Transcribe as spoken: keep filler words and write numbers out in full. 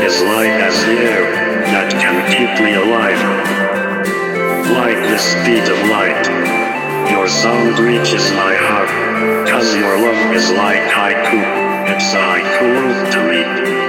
is light as the air that can keep me alive. Like the speed of light, your sound reaches my heart, 'cause your love is like haiku, it's a haiku to me.